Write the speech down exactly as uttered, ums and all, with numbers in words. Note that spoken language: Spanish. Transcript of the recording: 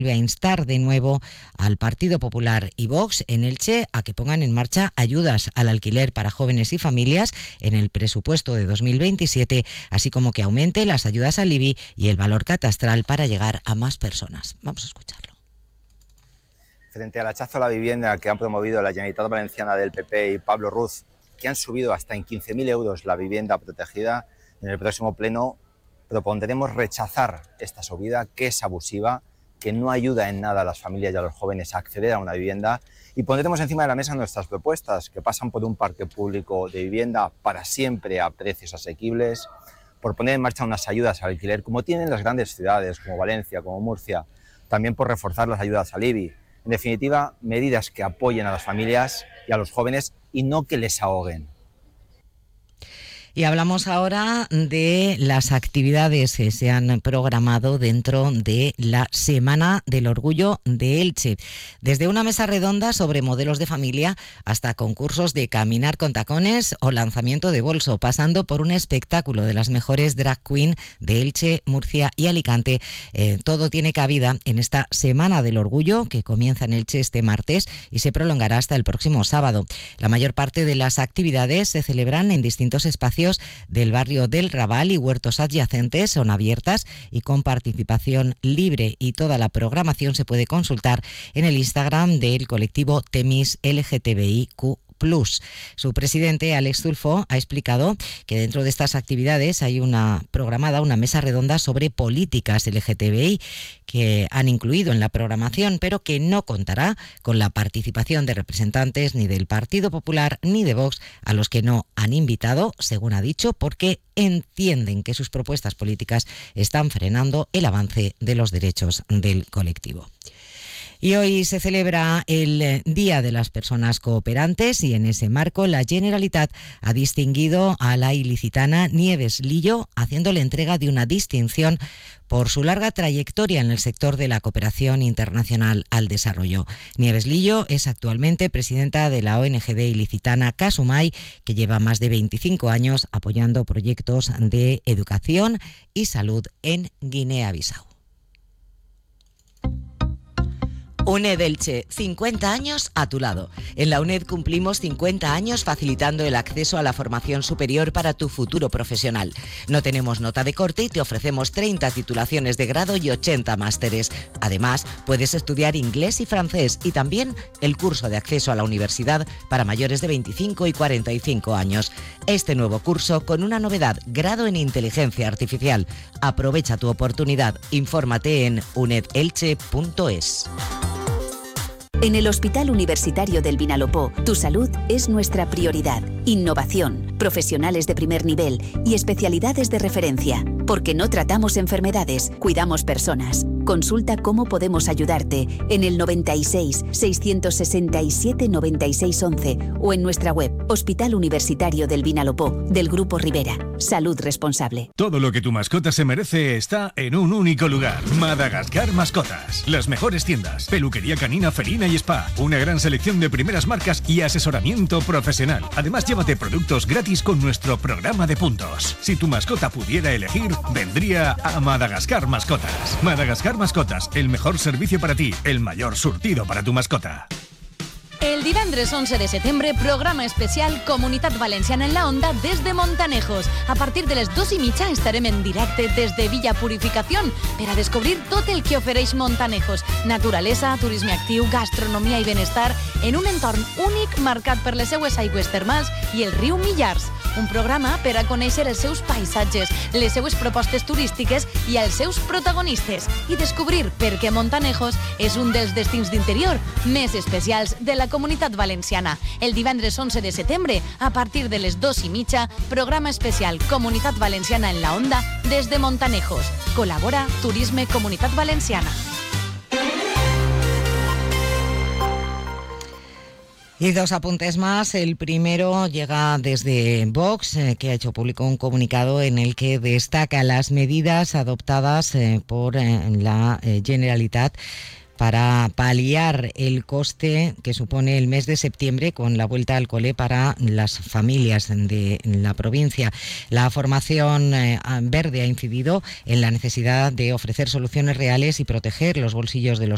a instar de nuevo al Partido Popular y Vox en Elche a que pongan en marcha ayudas al alquiler para jóvenes y familias en el presupuesto de dos mil veintisiete, así como que aumente las ayudas al I B I y el valor catastral para llegar a más personas. Vamos a escucharlo. Frente al hachazo a la vivienda que han promovido la Generalitat Valenciana del P P y Pablo Ruz, que han subido hasta en quince mil euros la vivienda protegida, en el próximo pleno propondremos rechazar esta subida, que es abusiva, que no ayuda en nada a las familias y a los jóvenes a acceder a una vivienda, y pondremos encima de la mesa nuestras propuestas, que pasan por un parque público de vivienda para siempre a precios asequibles, por poner en marcha unas ayudas al alquiler, como tienen las grandes ciudades, como Valencia, como Murcia, también por reforzar las ayudas al I B I. En definitiva, medidas que apoyen a las familias y a los jóvenes y no que les ahoguen. Y hablamos ahora de las actividades que se han programado dentro de la Semana del Orgullo de Elche. Desde una mesa redonda sobre modelos de familia hasta concursos de caminar con tacones o lanzamiento de bolso, pasando por un espectáculo de las mejores drag queen de Elche, Murcia y Alicante. Eh, todo tiene cabida en esta Semana del Orgullo que comienza en Elche este martes y se prolongará hasta el próximo sábado. La mayor parte de las actividades se celebran en distintos espacios del barrio del Raval y huertos adyacentes, son abiertas y con participación libre, y toda la programación se puede consultar en el Instagram del colectivo Temis L G T B I Q plus. Su presidente, Alex Zulfo, ha explicado que dentro de estas actividades hay una programada una mesa redonda sobre políticas L G T B I que han incluido en la programación, pero que no contará con la participación de representantes ni del Partido Popular ni de Vox, a los que no han invitado, según ha dicho, porque entienden que sus propuestas políticas están frenando el avance de los derechos del colectivo. Y hoy se celebra el Día de las Personas Cooperantes y en ese marco la Generalitat ha distinguido a la ilicitana Nieves Lillo, haciéndole entrega de una distinción por su larga trayectoria en el sector de la cooperación internacional al desarrollo. Nieves Lillo es actualmente presidenta de la O N G de ilicitana Casumay, que lleva más de veinticinco años apoyando proyectos de educación y salud en Guinea-Bissau. UNED Elche, cincuenta años a tu lado. En la UNED cumplimos cincuenta años facilitando el acceso a la formación superior para tu futuro profesional. No tenemos nota de corte y te ofrecemos treinta titulaciones de grado y ochenta másteres. Además, puedes estudiar inglés y francés y también el curso de acceso a la universidad para mayores de veinticinco y cuarenta y cinco años. Este nuevo curso con una novedad, grado en inteligencia artificial. Aprovecha tu oportunidad. Infórmate en uned elche punto es. En el Hospital Universitario del Vinalopó, tu salud es nuestra prioridad. Innovación, profesionales de primer nivel y especialidades de referencia. Porque no tratamos enfermedades, cuidamos personas. Consulta cómo podemos ayudarte en el noventa y seis, seiscientos sesenta y siete, noventa y seis once o en nuestra web Hospital Universitario del Vinalopó, del Grupo Rivera. Salud responsable. Todo lo que tu mascota se merece está en un único lugar. Madagascar Mascotas. Las mejores tiendas, peluquería canina, felina y spa. Una gran selección de primeras marcas y asesoramiento profesional. Además, llévate productos gratis con nuestro programa de puntos. Si tu mascota pudiera elegir, vendría a Madagascar Mascotas. Madagascar Mascotas, el mejor servicio para ti, el mayor surtido para tu mascota. El divendres once de setembre, programa especial Comunitat Valenciana en la Onda des de Montanejos. A partir de les dos i mitja estarem en directe des de Villa Purificación per a descobrir tot el que ofereix Montanejos. Naturalesa, turisme actiu, gastronomia i benestar en un entorn únic marcat per les seues aigües termals i el riu Millars. Un programa per a conèixer els seus paisatges, les seues propostes turístiques i els seus protagonistes i descobrir per què Montanejos és un dels destins d'interior més especials de la Comunitat Valenciana. El divendres once de setembre, a partir de les dos i mitja, programa especial Comunitat Valenciana en la Onda des de Montanejos. Col·labora Turisme Comunitat Valenciana. Y dos apuntes más. El primero llega desde Vox, eh, que ha hecho público un comunicado en el que destaca las medidas adoptadas eh, por eh, la eh, Generalitat para paliar el coste que supone el mes de septiembre con la vuelta al cole para las familias de la provincia. La formación eh, verde ha incidido en la necesidad de ofrecer soluciones reales y proteger los bolsillos de los